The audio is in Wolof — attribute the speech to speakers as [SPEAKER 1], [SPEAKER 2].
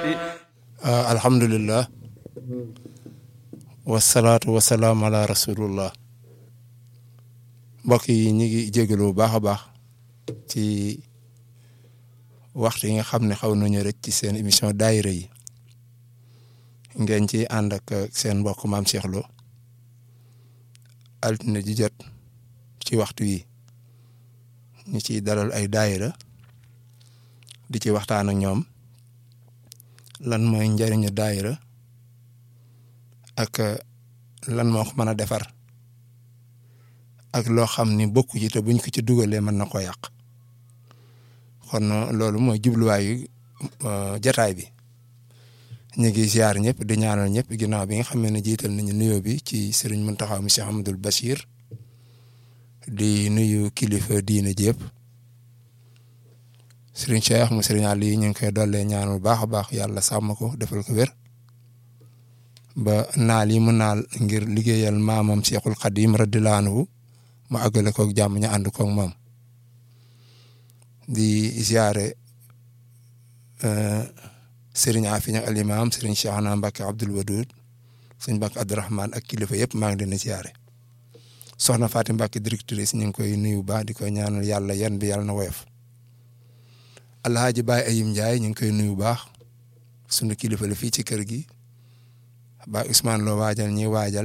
[SPEAKER 1] alhamdulillah wasalaatu wasalaam ala rasulullah mbokk yi ñu ngi jégalu bu baax a baax ci waxtu yi nga xam ne xaw nañu rek ci seen émission daayira yi ngeen ci ànd ak seen mbokk maam Cheikh Lo altine ji jot ci waxtu yi ñu ciy dalal ay daayira di ci waxtaan ak ñoom lan mooy njariñu daayira ak lan moo ko mën a defar ak loo xam ni bokku ci te buñ ko ci dugalee mën na ko yàq kon loolu mooy jubluwaayu jataay bi ñu ngi ziar ñëpp di ñaanal ñëpp ginnaaw bi nga xam ne jiital nañu nuyoo bi ci Serigne Mountakha mu Cheikh Amadou Bachir di nuyu kilifa diine ji yëpp Serigne Cheikh mu Serigne Ali ñu ngi koy dollee ñaanal bu baax a baax yàlla sàmm ko defal ko wér ba naal yi mu naal ngir liggéeyal maamam Cheikhul Khadim radiyallahu anhu mu àggale koog jàmm ñu ànd koog moom di ziare Serigne Afiña al imam Serigne Cheikhna Mbacke Abdoul Wadoud Serigne Mbacke Abdourahmane ak kilifa yëpp maa ngi leen di ziare soxna Fatim Mbacke directrice ñu ngi koy nuyu baax di koy ñaanal yàlla yan bi yàlla na woyof Alhaji Baye Ayim Ndiaye ñu ngi koy nuyu baax sunu kilifa la fii ci kër gi Baye Ousmane Lo waajal ñi waajal